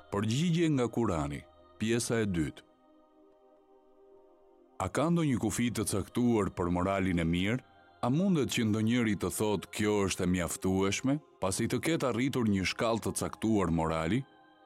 Përgjigje nga Kurani, pjesa e 2. A ka ndonjë kufi të caktuar për moralin e mirë? A mundet që ndonjëri të thotë kjo është e mjaftueshme, pasi të ketë arritur një shkallë të caktuar morali?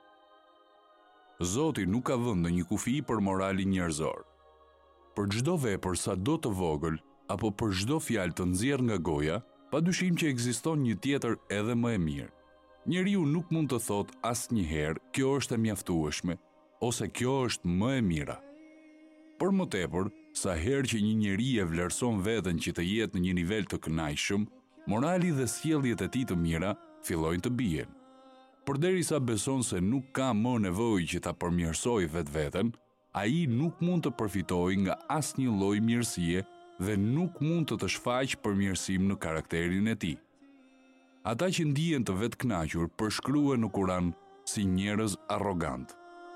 Zoti nuk ka vënë ndonjë kufi për moralin njerëzor. Për çdo vepër sado të vogël apo për çdo fjalë të nxjerrë nga goja, padyshim që ekziston një tjetër edhe më e mirë. Njeriu nuk mund të thotë asnjëherë kjo është e mjaftueshme ose kjo është më e mira. Por më tepër, sa herë që një njeri e vlerëson veten që të jetë në një nivel të kënaqshëm, morali dhe sjelljet e tij të mira fillojnë të bien. Përderisa beson se nuk ka më nevojë që ta përmirësojë vetveten, ai nuk mund të përfitojë nga asnjë lloj mirësie dhe nuk mund të shfaqë përmirësim në karakterin e tij. Ata që ndihen të vetkënaqur përshkruhen në Kur'an si njerëz arrogant.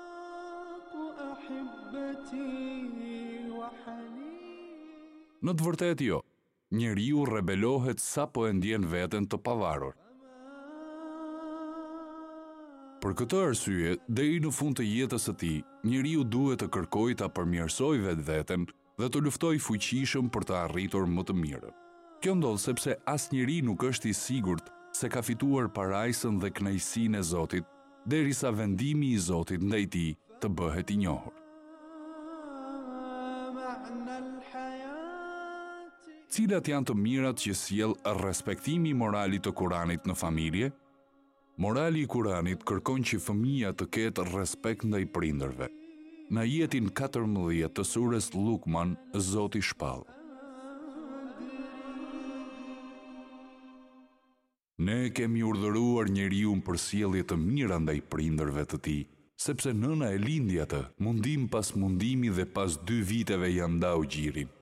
Në të vërtetë jo, njeriu rebelohet sa po e ndjen veten të pavarur. Për këtë arsye, deri në fund të jetës së tij, njeriu duhet të kërkojë ta përmirësojë vetveten dhe të luftojë fuqishëm për të arritur më të mirën. Kjo ndodh sepse asnjëri nuk është i sigurt se ka fituar parajsën dhe kënaqësinë e Zotit, derisa vendimi i Zotit ndaj tij të bëhet i njohur. Cilat janë të mirat që sjell respektimi i moralit të Kuranit në familje? Morali i Kuranit kërkon që fëmia të ketë respekt ndaj prindërve. Në ajetin 14 të surës Luqman, Zoti shpall: Ne kemi urdhëruar njeriu për sjellje të mira ndaj prindërve të tij, sepse nëna e lindi atë, mundim pas mundimi dhe pas 2 viteve ja ndau gjirin.